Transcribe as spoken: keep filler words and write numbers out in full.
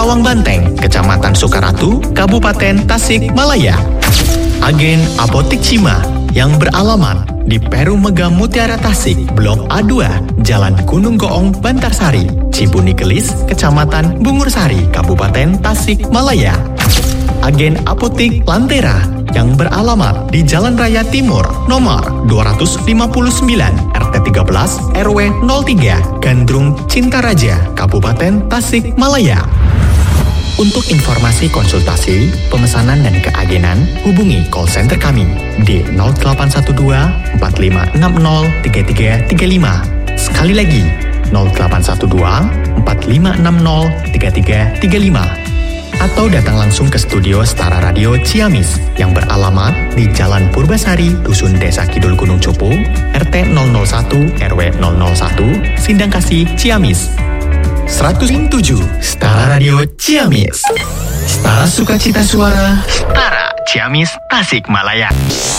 Sawang Banteng, Kecamatan Sukaratu, Kabupaten Tasikmalaya. Agen Apotik Cima yang beralamat di Perum Mega Mutiara Tasik, Blok A dua, Jalan Gunung Goong, Bantarsari, Cibuni Kelis, Kecamatan Bungursari, Kabupaten Tasikmalaya. Agen Apotik Lantera yang beralamat di Jalan Raya Timur, nomor dua ratus lima puluh sembilan, R T tiga belas, R W nol tiga, Gandrung Cintaraja, Kabupaten Tasikmalaya. Untuk informasi konsultasi, pemesanan dan keagenan, hubungi call center kami di nol delapan satu dua, empat lima enam nol, tiga tiga tiga lima. Sekali lagi, nol delapan satu dua, empat lima enam nol, tiga tiga tiga lima. Atau datang langsung ke studio Setara Radio Ciamis yang beralamat di Jalan Purbasari, Dusun Desa Kidul Gunung Cupu, R T nol nol satu, R W nol nol satu, Sindangkasih, Ciamis. seratus tujuh Setara Radio Ciamis. Setara Sukacita Suara. Setara Ciamis, Tasikmalaya.